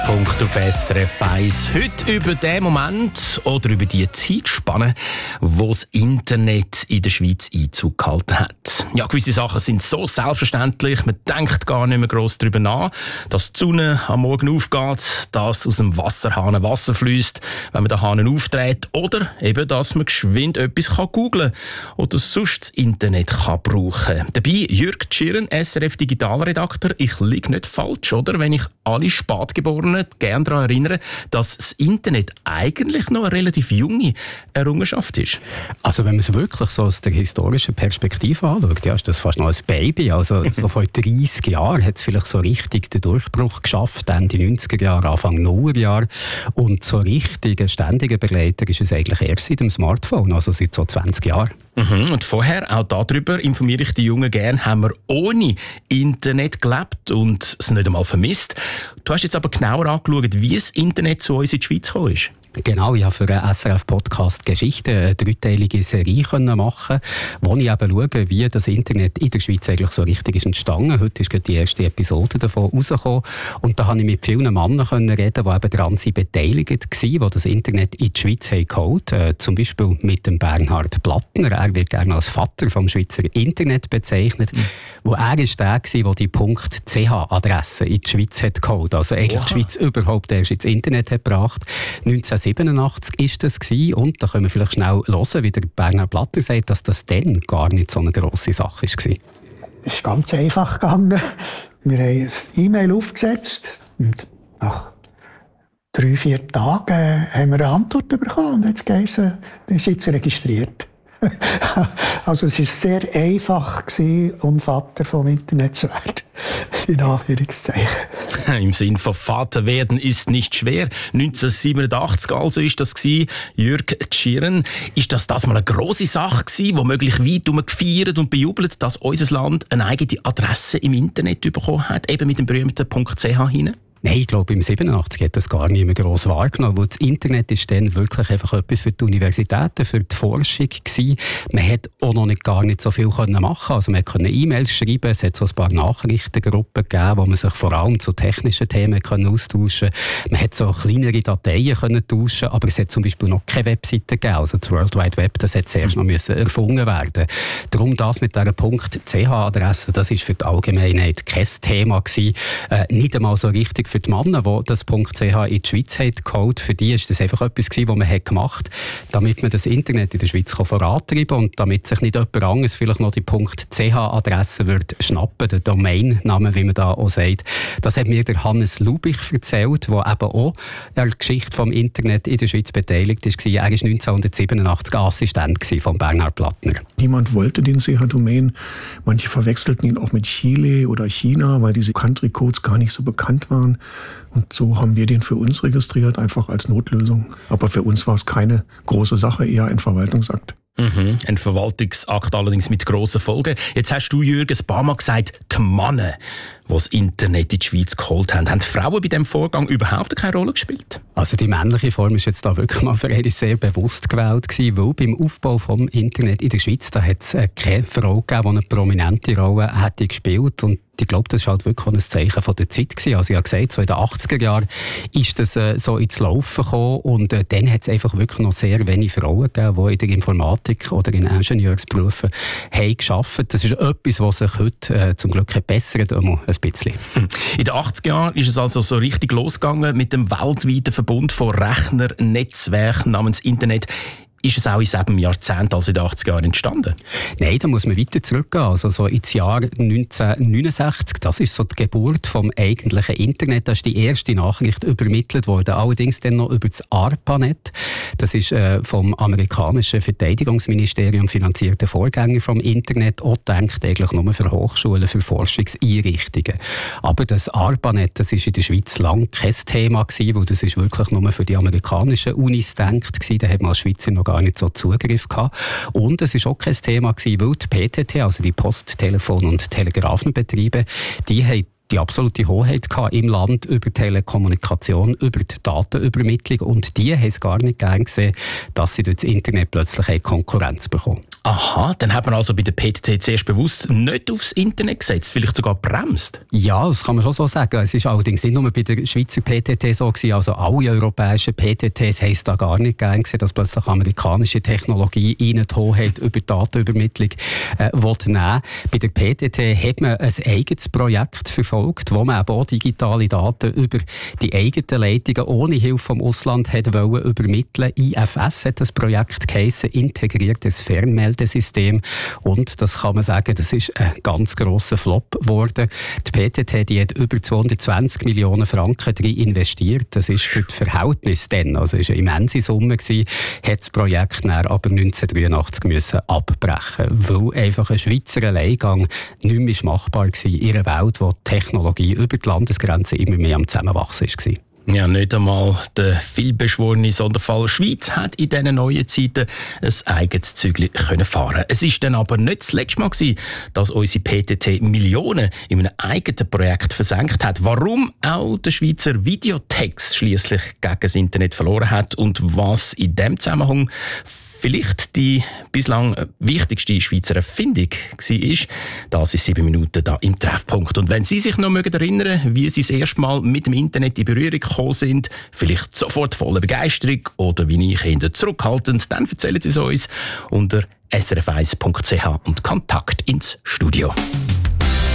Treffpunkt auf SRF 1. Heute über den Moment oder über die Zeitspanne, wo das Internet in der Schweiz Einzug gehalten hat. Ja, gewisse Sachen sind so selbstverständlich, man denkt gar nicht mehr gross darüber nach, dass die Sonne am Morgen aufgeht, dass aus dem Wasserhahn Wasser fließt, wenn man den Hahn aufdreht, oder eben, dass man geschwind etwas googeln kann oder sonst das Internet kann brauchen. Dabei Jürg Tschirren, SRF Digitalredakteur. Ich liege nicht falsch, oder? Wenn ich alle Spätgeborenen gerne daran erinnere, dass das Internet eigentlich noch eine relativ junge Errungenschaft ist. Also wenn man es wirklich so aus der historischen Perspektive anschaut, ja, ist das fast noch ein Baby. Also so vor 30 Jahren hat es vielleicht so richtig den Durchbruch geschafft, Ende 90er Jahre, Anfang 0er Jahre. Und so richtig ein ständiger Begleiter ist es eigentlich erst seit dem Smartphone, also seit so 20 Jahren. Und vorher, auch darüber informiere ich die Jungen gerne, haben wir ohne Internet gelebt und es nicht einmal vermisst. Du hast jetzt aber genauer angeschaut, wie das Internet zu uns in die Schweiz gekommen ist. Genau, ich habe für einen SRF-Podcast Geschichte eine dreiteilige Serie machen, wo ich eben schaue, wie das Internet in der Schweiz eigentlich so richtig ist entstanden. Heute ist gerade die erste Episode davon rausgekommen. Und da konnte ich mit vielen Männern reden, die eben daran beteiligt waren, die das Internet in die Schweiz geholt haben. Zum Beispiel mit dem Bernhard Plattner. Er wird gerne als Vater vom Schweizer Internet bezeichnet. Wo er ist der war, der die .ch-Adresse in die Schweiz hat geholt. Also eigentlich die Schweiz überhaupt erst ins Internet hat gebracht. 1987 ist das gewesen, und da können wir vielleicht schnell hören, wie der Bernhard Plattner sagt, dass das dann gar nicht so eine grosse Sache war. Es ist ganz einfach gegangen. Wir haben ein E-Mail aufgesetzt und nach 3-4 Tagen haben wir eine Antwort bekommen und jetzt geheißen, dann ist jetzt registriert. Also es war sehr einfach, um Vater vom Internet zu werden. In Anführungszeichen. Im Sinn von Vater werden ist nicht schwer. 1987 also ist das gewesen. Jürg Tschirren. Ist das mal eine grosse Sache gewesen, wo möglich weit gefeiert und bejubelt, dass unser Land eine eigene Adresse im Internet bekommen hat, eben mit dem berühmten .ch hinein? Nein, ich glaube, im 87 hat das gar nicht mehr gross wahrgenommen, weil das Internet ist dann wirklich einfach etwas für die Universitäten, für die Forschung gewesen. Man hat auch noch gar nicht so viel machen können. Also man konnte E-Mails schreiben, es hat so ein paar Nachrichtengruppen gegeben, wo man sich vor allem zu technischen Themen austauschen konnte. Man hat so kleinere Dateien können tauschen, aber es hat zum Beispiel noch keine Webseite gegeben. Also das World Wide Web, das hat zuerst noch erfunden werden. Darum das mit dieser .ch-Adresse, das ist für die Allgemeinheit kein Thema gewesen. Nicht einmal so richtig für die Männer, die das .ch in die Schweiz geholt, für die ist das einfach etwas gewesen, was man gemacht hat, damit man das Internet in der Schweiz vorantreiben kann und damit sich nicht jemand anderes vielleicht noch die .ch-Adresse schnappen, den Domainnamen, wie man da auch sagt. Das hat mir der Hannes Lubich erzählt, der eben auch an der Geschichte vom Internet in der Schweiz beteiligt war. Er war 1987 Assistent von Bernhard Plattner. Niemand wollte den CH-Domain. Manche verwechselten ihn auch mit Chile oder China, weil diese Country-Codes gar nicht so bekannt waren. Und so haben wir den für uns registriert, einfach als Notlösung. Aber für uns war es keine große Sache, eher ein Verwaltungsakt. Ein Verwaltungsakt allerdings mit grossen Folgen. Jetzt hast du, Jürgen, ein paar Mal gesagt, die Männer, die das Internet in die Schweiz geholt haben. Haben die Frauen bei diesem Vorgang überhaupt keine Rolle gespielt? Also die männliche Form ist jetzt da wirklich mal für eine sehr bewusst gewählt gewesen, weil beim Aufbau vom Internet in der Schweiz, da hat es keine Frau gegeben, die eine prominente Rolle hätte gespielt. Und ich glaube, das war halt wirklich ein Zeichen von der Zeit gewesen. Also ich habe gesagt, so in den 80er Jahren ist das so ins Laufen gekommen und dann hat es einfach wirklich noch sehr wenige Frauen gegeben, die in der Informatik oder in Ingenieursberufen haben gearbeitet. Das ist etwas, was sich heute zum Glück bessert, ein bisschen. In den 80er Jahren ist es also so richtig losgegangen mit dem weltweiten Verbund von Rechnernetzwerken namens Internet. Ist es auch in diesem Jahrzehnt, also in den 80er Jahren, entstanden? Nein, da muss man weiter zurückgehen. Also so ins Jahr 1969, das ist so die Geburt vom eigentlichen Internet. Da ist die erste Nachricht übermittelt worden, allerdings dann noch über das ARPANET. Das ist vom amerikanischen Verteidigungsministerium finanzierte Vorgänger vom Internet, auch gedacht eigentlich nur für Hochschulen, für Forschungseinrichtungen. Aber das ARPANET, das ist in der Schweiz lang kein Thema gewesen, weil das ist wirklich nur für die amerikanischen Unis gedacht gewesen. Da hat man als Schweizer noch gar nicht so Zugriff gehabt. Und es war auch kein Thema gewesen, weil die PTT, also die Post-, Telefon- und Telegrafenbetriebe, die haben die absolute Hoheit im Land über Telekommunikation, über die Datenübermittlung. Und die haben es gar nicht gern gesehen, dass sie durch das Internet plötzlich eine Konkurrenz bekommen. Aha, dann hat man also bei der PTT zuerst bewusst nicht aufs Internet gesetzt, vielleicht sogar bremst. Ja, das kann man schon so sagen. Es ist allerdings nicht nur bei der Schweizer PTT so gewesen, also alle europäischen PTTs haben es da gar nicht gern gesehen, dass plötzlich amerikanische Technologie ihnen die Hoheit über Datenübermittlung nehmen. Bei der PTT hat man ein eigenes Projekt verfolgt, wo man eben auch digitale Daten über die eigenen Leitungen ohne Hilfe vom Ausland hat übermitteln. IFS hat das Projekt geheissen, integriertes Fernmeldesystem. Und das kann man sagen, das ist ein ganz grosser Flop geworden. Die PTT die hat über 220 Millionen Franken drin investiert. Das ist für das Verhältnis dann, also ist eine immense Summe gewesen, hat das Projekt dann aber 1983 müssen abbrechen, weil einfach ein Schweizer Alleingang nicht mehr machbar war in einer Welt, wo die Technologie über die Landesgrenzen immer mehr am Zusammenwachsen war. Ja, nicht einmal der vielbeschworene Sonderfall Schweiz hat in diesen neuen Zeiten ein eigenes Zügel fahren. Es war dann aber nicht das letzte Mal gewesen, dass unsere PTT Millionen in einem eigenen Projekt versenkt hat. Warum auch der Schweizer Videotex schliesslich gegen das Internet verloren hat und was in diesem Zusammenhang vielleicht die bislang wichtigste Schweizer Erfindung war, das ist 7 Minuten da im Treffpunkt. Und wenn Sie sich noch erinnern mögen, wie Sie das erste Mal mit dem Internet in Berührung gekommen sind, vielleicht sofort voller Begeisterung oder wie ich eher zurückhaltend, dann erzählen Sie es uns unter srf1.ch und Kontakt ins Studio.